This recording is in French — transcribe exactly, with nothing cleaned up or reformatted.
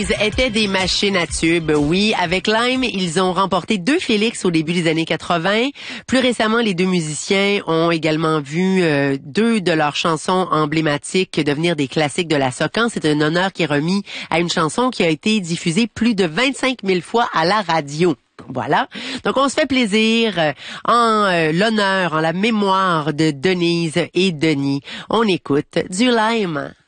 Denise étaient des machines à tubes, oui. Avec Lime, ils ont remporté deux Félix au début des années quatre-vingt. Plus récemment, les deux musiciens ont également vu euh, deux de leurs chansons emblématiques devenir des classiques de la socan. C'est un honneur qui est remis à une chanson qui a été diffusée plus de vingt-cinq mille fois à la radio. Voilà. Donc, on se fait plaisir euh, en euh, l'honneur, en la mémoire de Denise et Denis. On écoute du Lime.